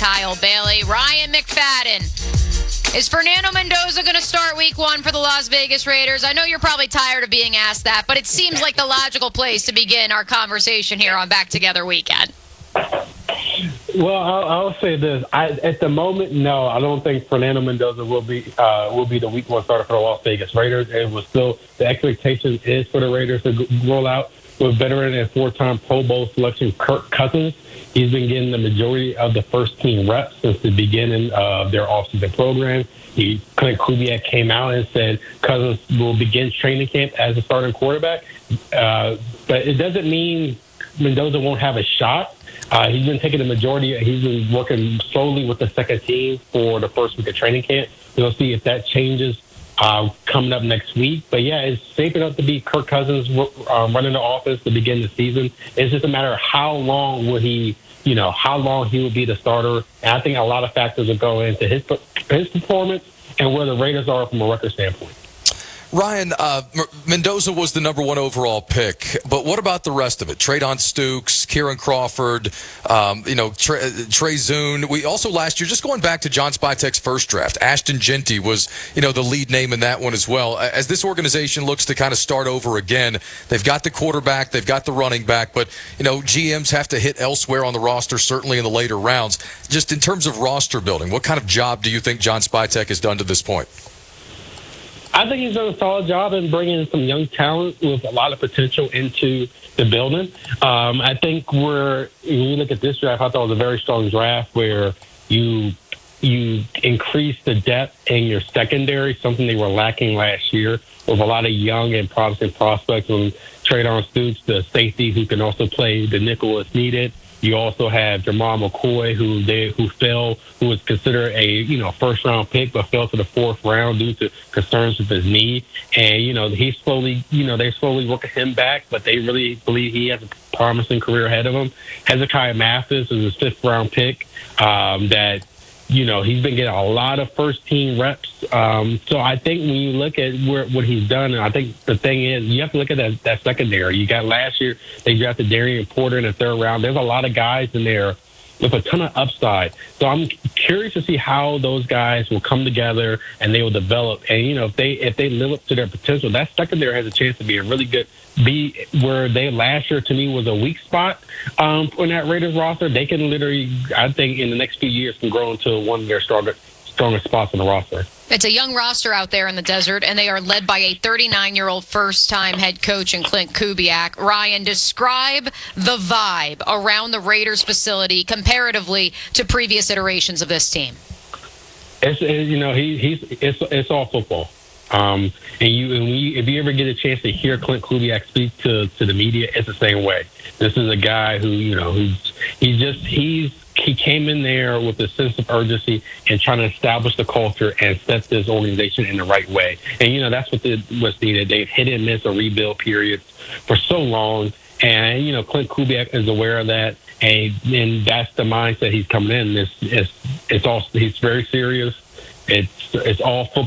Kyle Bailey. Ryan McFadden. Is Fernando Mendoza going to start week 1 for the Las Vegas Raiders? I know you're probably tired of being asked that, but it seems like the logical place to begin our conversation here on Back Together Weekend. Well, I'll say this. At the moment, no, I don't think Fernando Mendoza will be the week 1 starter for the Las Vegas Raiders. It was still the expectation is for the Raiders to roll out with veteran and 4-time Pro Bowl selection Kirk Cousins. He's been getting the majority of the first-team reps since the beginning of their offseason program. Clint Kubiak came out and said Cousins will begin training camp as a starting quarterback. But it doesn't mean Mendoza won't have a shot. He's been taking the majority. He's been working slowly with the second team for the first week of training camp. We'll see if that changes coming up next week. But, yeah, it's shaping up to be Kirk Cousins running the offense to begin the season. It's just a matter of how long will he will be the starter. And I think a lot of factors will go into his performance and where the Raiders are from a record standpoint. Ryan, Mendoza was the number 1 overall pick, but what about the rest of it? Traydon Stukes, Kieran Crawford, Trey Zune. We also last year, just going back to John Spytek's first draft, Ashton Genty was, the lead name in that one as well. As this organization looks to kind of start over again, they've got the quarterback, they've got the running back, but, GMs have to hit elsewhere on the roster, certainly in the later rounds. Just in terms of roster building, what kind of job do you think John Spytek has done to this point? I think he's done a solid job in bringing some young talent with a lot of potential into the building. I think when you look at this draft, I thought it was a very strong draft where you increase the depth in your secondary, something they were lacking last year with a lot of young and promising prospects. From Traydon Stukes, the safety who can also play the nickel if needed. You also have Jamal McCoy, who was considered a first-round pick, but fell to the 4th round due to concerns with his knee. And he's slowly, they're slowly working him back, but they really believe he has a promising career ahead of him. Hezekiah Mathis is his 5th-round pick. He's been getting a lot of first-team reps. So I think when you look at what he's done, and I think the thing is you have to look at that secondary. You got last year, they drafted Darian Porter in the 3rd round. There's a lot of guys in there with a ton of upside. So I'm curious to see how those guys will come together and they will develop. And, if they live up to their potential, that secondary has a chance to be a really good where they last year to me was a weak spot on that Raiders roster. They can literally, I think, in the next few years can grow into one of their strongest spots on the roster. It's a young roster out there in the desert, and they are led by a 39-year-old first-time head coach in Clint Kubiak. Ryan, describe the vibe around the Raiders facility comparatively to previous iterations of this team. It's all football. If you ever get a chance to hear Clint Kubiak speak to the media, it's the same way. This is a guy who, he came in there with a sense of urgency and trying to establish the culture and set this organization in the right way. And, that's what's needed. They've hit and miss a rebuild period for so long. And, Clint Kubiak is aware of that. And that's the mindset he's coming in. He's very serious. It's all football.